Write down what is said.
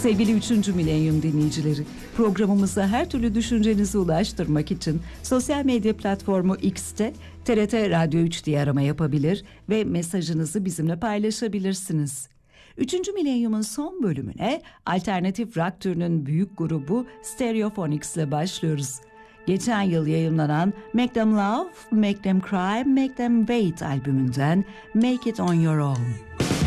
Sevgili 3. Milenyum dinleyicileri, programımıza her türlü düşüncenizi ulaştırmak için sosyal medya platformu X'te TRT Radyo 3 diye arama yapabilir ve mesajınızı bizimle paylaşabilirsiniz. 3. Milenyum'un son bölümüne alternatif rock türünün büyük grubu Stereophonics ile başlıyoruz. Geçen yıl yayımlanan Make Them Love, Make Them Cry, Make Them Wait albümünden Make It On Your Own.